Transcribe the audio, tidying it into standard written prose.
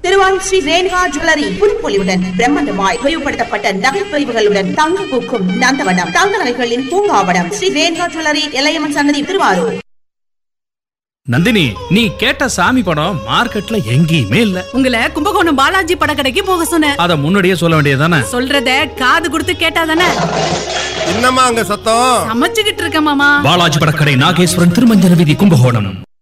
Thiruvarur Sri Renuka jewellery புதுப்பொலிவுடன் பிரம்மாண்டமாய் விரிவுபடுத்தப்பட்ட நகைப்பிரிவுகளுடன் தங்க பூக்கும் நந்தவனம் தங்க நகைகளின் பூங்காவனம் ஸ்ரீ ரேணுகா ஜுவல்லரி எல்லையம்மன் சன்னதி திருவாரூர். நந்தினி, நீ கேட்ட சாமி படம் மார்க்கெட்ல எங்கேயுமே இல்ல. உங்களை கும்பகோணம் பாலாஜி படக்கடைக்கு போக சொன்னேன். அத முன்னாடியே சொல்ல வேண்டியதானே? சொல்றத காது கொடுத்து கேட்டாதானே. என்னம்மா அங்க சத்தம்? சமைச்சுக்கிட்டு இருக்க மாமா. பாலாஜி படக்கடை, நாகேஸ்வரன், திருமஞ்சன வீதி, கும்பகோணம்.